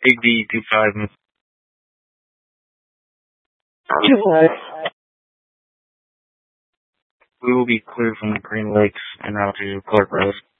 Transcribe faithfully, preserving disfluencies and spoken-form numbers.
Big D two five. We will be clear from the Green Lakes and out to Clark Road.